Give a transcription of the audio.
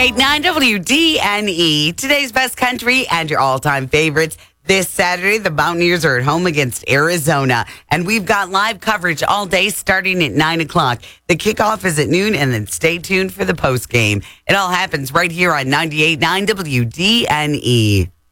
98.9 WDNE. Today's best country and your all-time favorites. This Saturday, the Mountaineers are at home against Arizona, and we've got live coverage all day starting at 9 o'clock. The kickoff is at noon, and then stay tuned for the postgame. It all happens right here on 98.9 WDNE.